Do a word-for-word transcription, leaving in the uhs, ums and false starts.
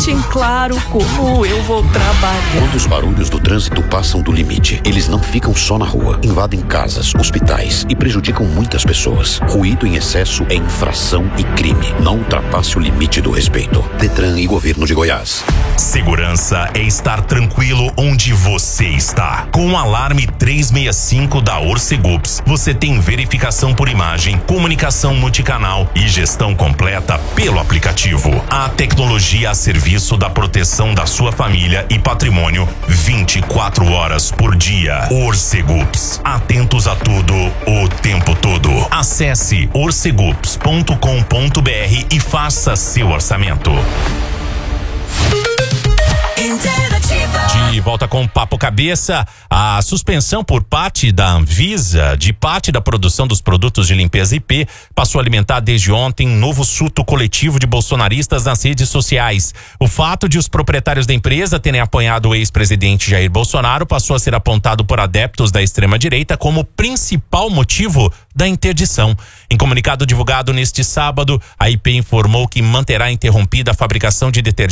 deixem claro como eu vou trabalhar. Quando os barulhos do trânsito passam do limite, eles não ficam só na rua, invadem casas, hospitais e prejudicam muitas pessoas. Ruído em excesso é infração e crime. Não ultrapasse o limite do respeito. Detran e Governo de Goiás. Segurança é estar tranquilo onde você está. Com o alarme trezentos e sessenta e cinco da Orcegups, você tem verificação por imagem, comunicação multicanal e gestão completa pelo aplicativo. A tecnologia a serviço da proteção da sua família e patrimônio vinte e quatro horas por dia. Orcegups. Atentos a tudo o tempo todo. Acesse orcegups ponto com ponto br e faça seu orçamento. De volta com o Papo Cabeça, a suspensão por parte da Anvisa de parte da produção dos produtos de limpeza I P passou a alimentar desde ontem um novo surto coletivo de bolsonaristas nas redes sociais. O fato de os proprietários da empresa terem apoiado o ex-presidente Jair Bolsonaro passou a ser apontado por adeptos da extrema-direita como principal motivo da interdição. Em comunicado divulgado neste sábado, a I P informou que manterá interrompida a fabricação de detergentes